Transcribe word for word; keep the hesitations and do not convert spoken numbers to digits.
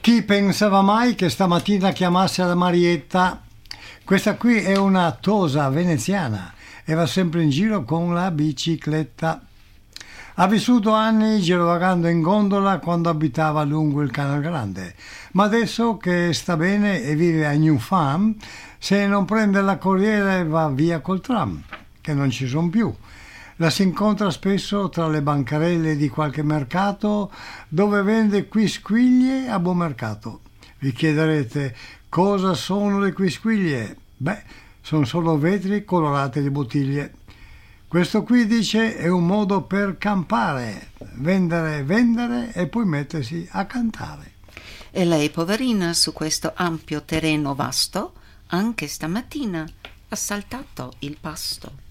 Chi pensava mai che stamattina chiamasse la Marietta? Questa qui è una tosa veneziana e va sempre in giro con la bicicletta. Ha vissuto anni girovagando in gondola quando abitava lungo il Canal Grande, ma adesso che sta bene e vive a New Farm, se non prende la corriere va via col tram, che non ci sono più. La si incontra spesso tra le bancarelle di qualche mercato dove vende quisquiglie a buon mercato. Vi chiederete cosa sono le quisquiglie? Beh, sono solo vetri colorati di bottiglie. Questo qui, dice, è un modo per campare, vendere, vendere e poi mettersi a cantare. E lei, poverina, su questo ampio terreno vasto, anche stamattina ha saltato il pasto.